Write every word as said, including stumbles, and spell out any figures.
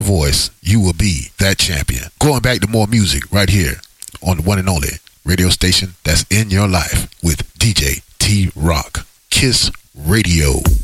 voice, you will be that champion. Going back to more music right here on the one and only radio station that's in your life with D J T-Rock. Kiss Radio.